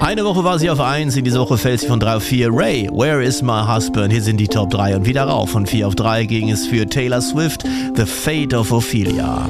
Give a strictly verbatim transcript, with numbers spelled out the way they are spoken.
Eine Woche war sie auf eins, in dieser Woche fällt sie von drei auf vier. Ray, Where is my husband? Hier sind die Top drei und wieder rauf. Von vier auf drei ging es für Taylor Swift, The Fate of Ophelia.